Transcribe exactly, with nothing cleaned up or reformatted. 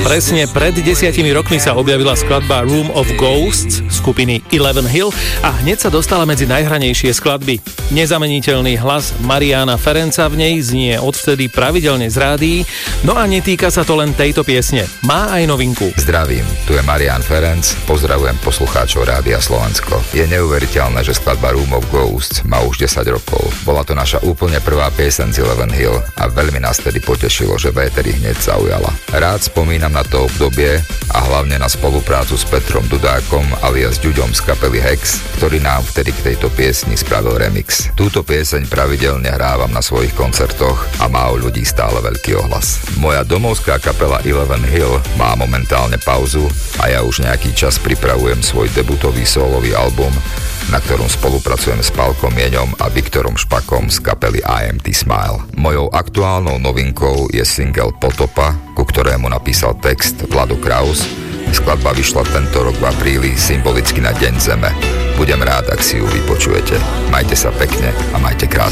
Presne pred desiatimi rokmi sa objavila skladba Room of Ghosts skupiny Eleven Hill a hneď sa dostala medzi najhranejšie skladby. Nezameniteľný hlas Mariána Ferenca v nej znie odvtedy pravidelne z rádií, no a netýka sa to len tejto piesne. Má aj novinku. Zdravím, tu je Marián Ferenc, pozdravujem poslucháčov Rádia Slovensko. Je neuveriteľné, že skladba Room of Ghosts má už desať rokov. Bola to naša úplne prvá pieseň z Eleven Hill a veľmi nás tedy potešilo, že véteri hneď zaujala. Rád spomínam na to obdobie a hlavne na spoluprácu s Petrom Dudákom alias Ďuďom z kapely Hex, ktorý nám vtedy k tejto piesni spravil remix. Túto pieseň pravidelne hrávam na svojich koncertoch a má u ľudí stále veľký ohlas. Moja domovská kapela Eleven Hill má momentálne pauzu a ja už nejaký čas pripravujem svoj debutový sólový album, na ktorom spolupracujem s Pálkom Jeňom a Viktorom Špakom z kapely I M T Smile. Mojou aktuálnou novinkou je single Potopa, ku ktorému napísal text Vlado Kraus. Skladba vyšla tento rok v apríli, symbolicky na Deň Zeme. Budem rád, ak si ju vypočujete. Majte sa pekne a majte krásne.